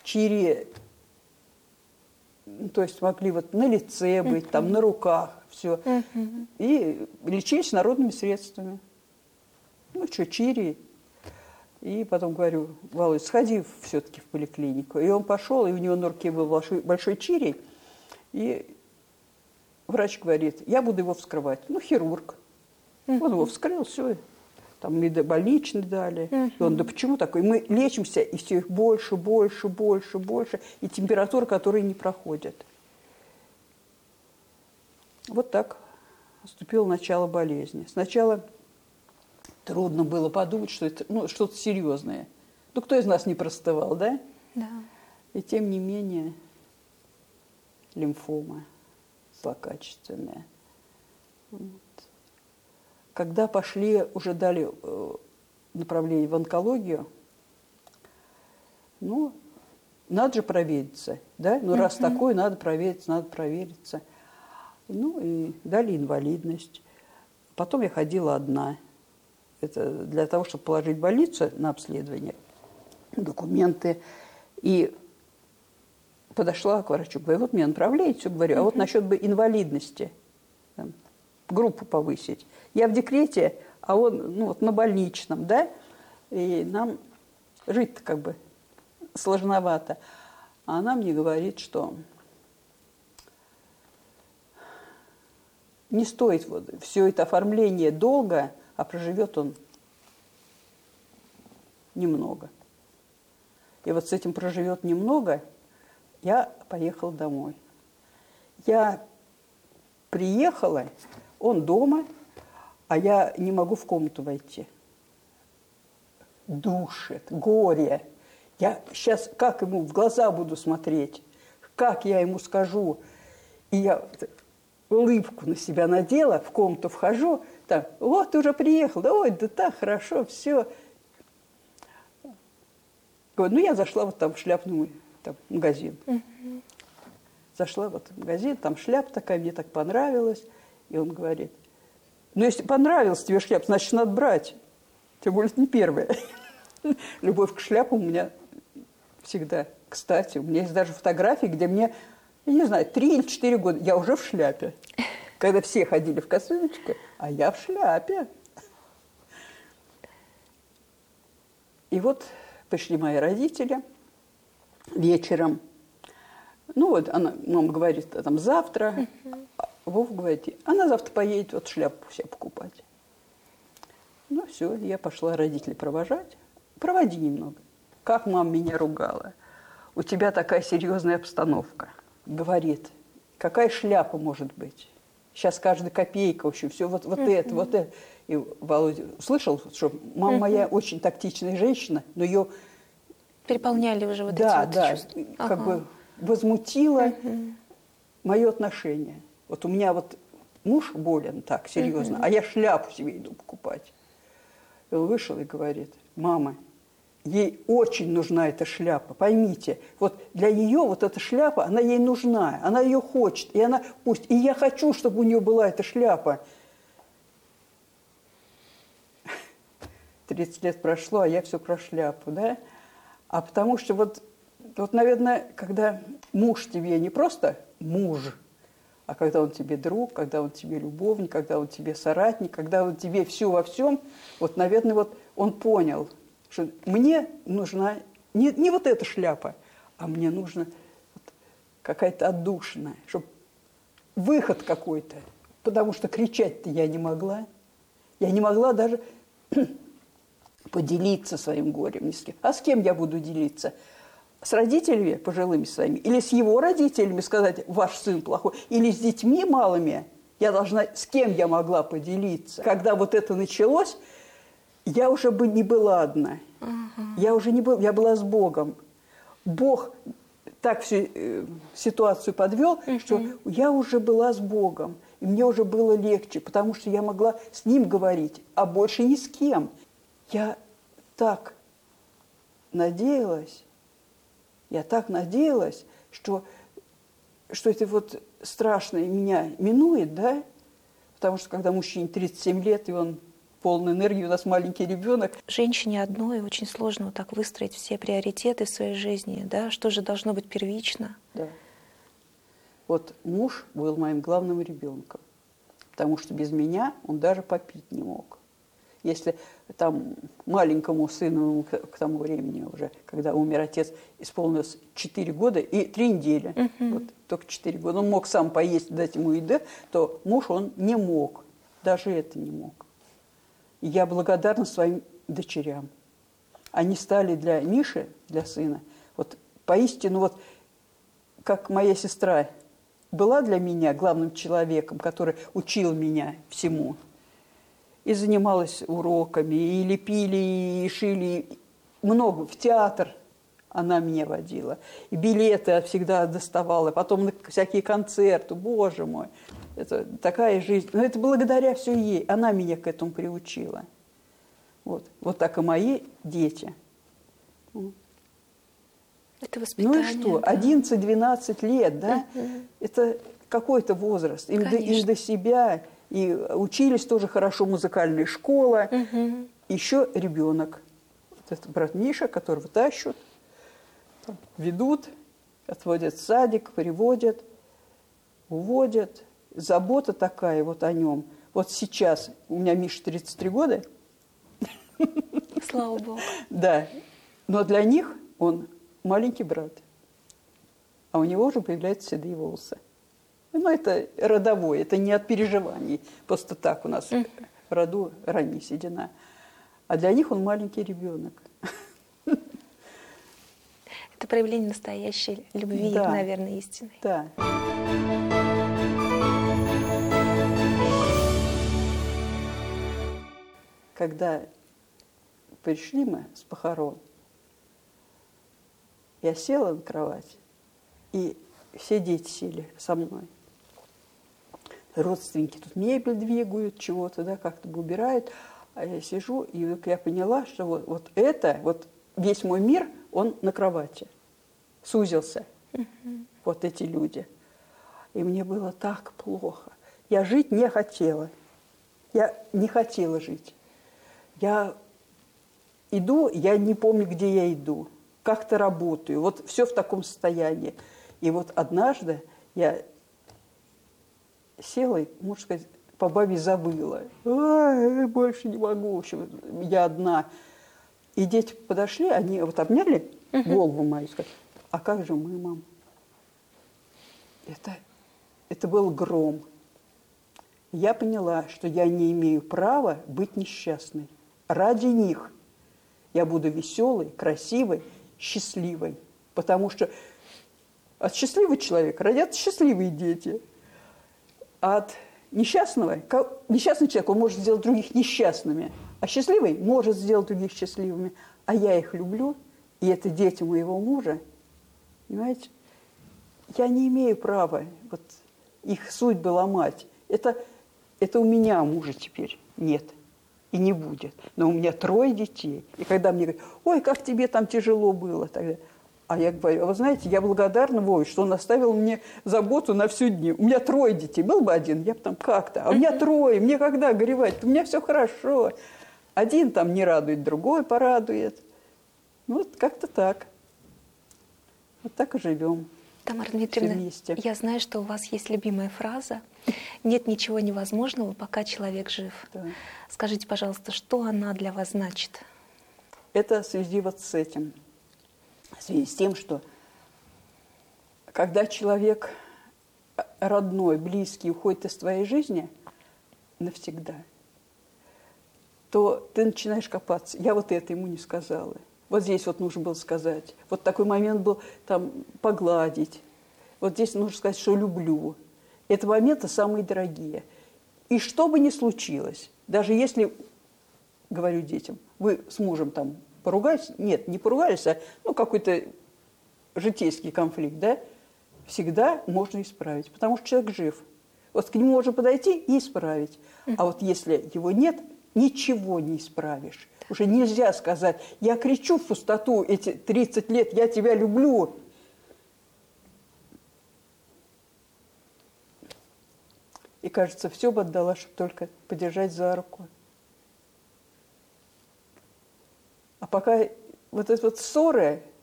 чири, то есть могли вот на лице быть, там, на руках, все. И лечились народными средствами. Ну, что, чири. И потом говорю: Володь, сходи все-таки в поликлинику. И он пошел, и у него на руке был большой чирий. И врач говорит: я буду его вскрывать. Ну, хирург. Он его вскрыл, все. Там медобольничный дали. И он: да почему такой? Мы лечимся, и все их больше, больше, больше, больше. И температура, которая не проходит. Вот так наступило начало болезни. Сначала трудно было подумать, что это что-то серьезное. Ну, кто из нас не простывал, да? Да. И тем не менее лимфома злокачественная. Вот. Когда пошли, уже дали направление в онкологию, ну, надо же провериться, да? Ну, раз такое, надо провериться, надо провериться. Ну, и дали инвалидность. Потом я ходила одна. Это для того, чтобы положить в больницу на обследование, документы. И подошла к врачу, говорю: вот меня направляете, говорю, а вот насчет бы инвалидности, там, группу повысить. Я в декрете, а он вот на больничном, да, и нам жить-то как бы сложновато. А она мне говорит, что не стоит вот все это оформление долго, а проживет он немного. И вот с этим проживет немного, я поехала домой. Я приехала, он дома, а я не могу в комнату войти. Душит, горе. Я сейчас как ему в глаза буду смотреть, как я ему скажу. И я улыбку на себя надела, в комнату вхожу, так: вот уже приехал, да, ой, да так хорошо, все. Ну, я зашла вот там в шляпный магазин. Зашла вот в магазин, там шляпа такая, мне так понравилась. И он говорит: ну, если понравилась тебе шляпа, значит, надо брать. Тем более, это не первая. Любовь к шляпам у меня всегда. Кстати, у меня есть даже фотографии, где мне, я не знаю, 3 или 4 года, я уже в шляпе. Когда все ходили в косыночке, а я в шляпе. И вот пришли мои родители вечером. Ну вот, мама говорит: там завтра. Вов говорит: она завтра поедет вот шляпу себе покупать. Ну все, я пошла родителей провожать. Проводи немного. Как мама меня ругала. У тебя такая серьезная обстановка. Говорит: какая шляпа может быть? Сейчас каждая копейка, в общем, все вот это, вот это. И Володя услышал, что мама моя очень тактичная женщина, но ее... Переполняли уже вот эти чувства. Как бы возмутило мое отношение. Вот у меня вот муж болен так серьезно, а я шляпу себе иду покупать. И он вышел и говорит: мама, ей очень нужна эта шляпа, поймите. Вот для нее вот эта шляпа, она ей нужна, она ее хочет, и она пусть. И я хочу, чтобы у нее была эта шляпа. 30 лет прошло, а я все про шляпу, да? А потому что вот, наверное, когда муж тебе не просто муж, а когда он тебе друг, когда он тебе любовник, когда он тебе соратник, когда он тебе все во всем, вот, наверное, вот он понял, что мне нужна не вот эта шляпа, а мне нужна вот какая-то отдушина, чтобы выход какой-то, потому что кричать-то я не могла. Я не могла даже поделиться своим горем ни с кем. А с кем я буду делиться? С родителями пожилыми своими? Или с его родителями сказать: ваш сын плохой? Или с детьми малыми? Я должна... С кем я могла поделиться? Когда вот это началось, я уже бы не была одна. Я уже не была... Я была с Богом. Бог так всю ситуацию подвел, что я уже была с Богом. И мне уже было легче, потому что я могла с Ним говорить, а больше ни с кем. Я так надеялась, что это вот страшное меня минует, да? Потому что когда мужчине 37 лет, и он полной энергии, у нас маленький ребенок. Женщине одной очень сложно вот так выстроить все приоритеты в своей жизни, да? Что же должно быть первично? Да. Вот муж был моим главным ребенком, потому что без меня он даже попить не мог. Если там маленькому сыну к тому времени уже, когда умер отец, исполнилось 4 года и 3 недели, вот только 4 года, он мог сам поесть, дать ему еды, то муж он не мог, даже это не мог. И я благодарна своим дочерям. Они стали для Миши, для сына, вот поистину, вот как моя сестра была для меня главным человеком, который учил меня всему. И занималась уроками, и лепили, и шили. Много. В театр она меня водила. И билеты я всегда доставала. Потом на всякие концерты. Боже мой. Это такая жизнь. Но это благодаря все ей. Она меня к этому приучила. Вот. Вот так и мои дети. Это воспитание. Ну и что? Да. 11-12 лет, да? Это какой-то возраст. Им до себя... И учились тоже хорошо, музыкальная школа. Еще ребенок. Вот это брат Миша, которого тащат, ведут, отводят в садик, приводят, уводят. Забота такая вот о нем. Вот сейчас у меня Миша 33 года. Слава Богу. Да. Но для них он маленький брат. А у него уже появляются седые волосы. Ну, это родовое, это не от переживаний. Просто так у нас в роду ранняя седина. А для них он маленький ребенок. Это проявление настоящей любви, да. наверное, истинной. Да. Когда пришли мы с похорон, я села на кровать, и все дети сели со мной. Родственники тут мебель двигают, чего-то, да, как-то убирают. А я сижу, и вдруг я поняла, что вот это, вот весь мой мир, он на кровати. Сузился. Вот эти люди. И мне было так плохо. Я жить не хотела. Я не хотела жить. Я иду, я не помню, где я иду. Как-то работаю. Вот все в таком состоянии. И вот однажды я села и, можно сказать, по бабе завыла. Больше не могу. В общем, я одна. И дети подошли, они вот обняли голову мою и сказали: а как же мы, мам? Это был гром. Я поняла, что я не имею права быть несчастной. Ради них я буду веселой, красивой, счастливой. Потому что от счастливого человека родятся счастливые дети. А от несчастный человек, он может сделать других несчастными. А счастливый может сделать других счастливыми. А я их люблю, и это дети моего мужа. Понимаете? Я не имею права вот их судьбы ломать. Это у меня мужа теперь нет и не будет. Но у меня 3 детей. И когда мне говорят: ой, как тебе там тяжело было тогда. А я говорю: а вы знаете, я благодарна Вове, что он оставил мне заботу на всю дни. У меня 3 детей. Был бы один, я бы там как-то. А у меня 3, мне когда горевать? У меня все хорошо. Один там не радует, другой порадует. Ну, вот как-то так. Вот так и живем. Тамара Дмитриевна, я знаю, что у вас есть любимая фраза: «Нет ничего невозможного, пока человек жив». Да. Скажите, пожалуйста, что она для вас значит? Это в связи вот с этим. В связи с тем, что когда человек родной, близкий уходит из твоей жизни навсегда, то ты начинаешь копаться. Я вот это ему не сказала. Вот здесь вот нужно было сказать. Вот такой момент был, там, погладить. Вот здесь нужно сказать, что люблю. Это моменты самые дорогие. И что бы ни случилось, даже если, говорю детям, вы с мужем там поругались, нет, не поругались, а какой-то житейский конфликт, да, всегда можно исправить, потому что человек жив. Вот к нему можно подойти и исправить. А вот если его нет, ничего не исправишь. Уже нельзя сказать: я кричу в пустоту эти 30 лет, я тебя люблю. И кажется, все бы отдала, чтобы только подержать за руку. А пока вот эти вот ссоры